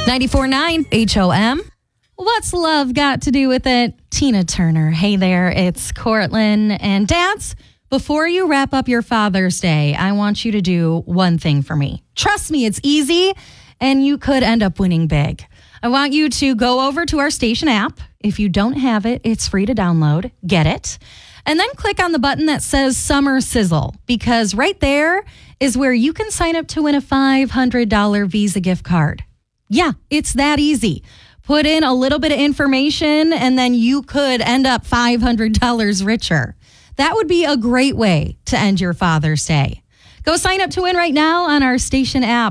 94.9 HOM. What's love got to do with it? Tina Turner. Hey there, it's Cortland. And dads, before you wrap up your Father's Day, I want you to do one thing for me. Trust me, it's easy, and you could end up winning big. I want you to go over to our station app. If you don't have it, it's free to download. Get it. And then click on the button that says Summer Sizzle, because right there is where you can sign up to win a $500 Visa gift card. Yeah, it's that easy. Put in a little bit of information, and then you could end up $500 richer. That would be a great way to end your Father's Day. Go sign up to win right now on our station app.